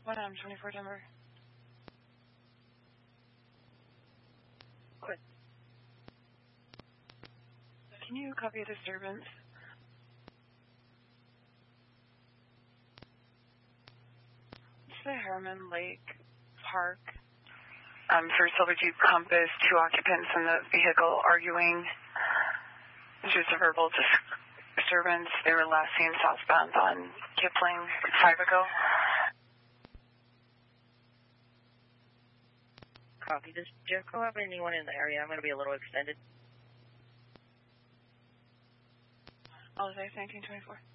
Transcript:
24 Denver. What? Can you copy a disturbance? It's the Harriman Lake Park. For Silver Jeep Compass, 2 occupants in the vehicle arguing. It's just a verbal disturbance. They were last seen southbound on Kipling 5 ago. Copy. Does Jericho have anyone in the area? I'm going to be a little extended. Holiday 1924.